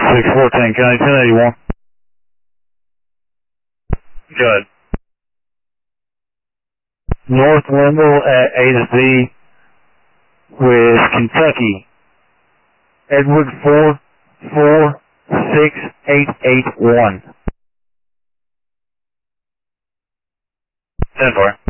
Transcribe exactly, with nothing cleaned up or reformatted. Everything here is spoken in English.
six fourteen, County ten eighty-one. Good. North Wendell at A to Z with Kentucky. Edward four four six eight eight one. ten four.